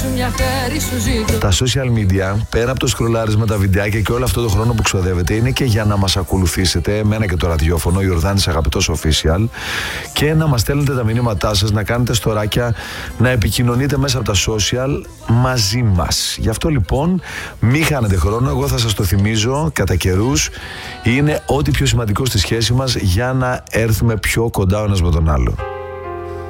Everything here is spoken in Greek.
Τα social media, πέρα από το σκρολάρισμα, τα βιντεάκια και όλο αυτό το χρόνο που ξοδεύετε, είναι και για να μας ακολουθήσετε, εμένα και το ραδιόφωνο, Ιορδάνης Αγαπητός Official, και να μας στέλνετε τα μηνύματά σας, να κάνετε στοράκια, να επικοινωνείτε μέσα από τα social μαζί μας. Γι' αυτό λοιπόν μην χάνετε χρόνο, εγώ θα σας το θυμίζω κατά καιρούς, είναι ό,τι πιο σημαντικό στη σχέση μας για να έρθουμε πιο κοντά ο ένας με τον άλλο.